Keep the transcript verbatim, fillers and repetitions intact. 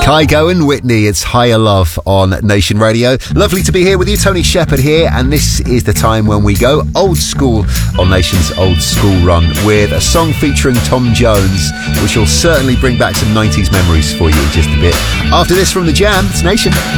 Kygo and Whitney, it's Higher Love on Nation Radio. Lovely to be here with you. Tony Shepherd here, and this is the time when we go old school on Nation's Old School Run with a song featuring Tom Jones, which will certainly bring back some nineties memories for you in just a bit. After this from The Jam, it's Nation.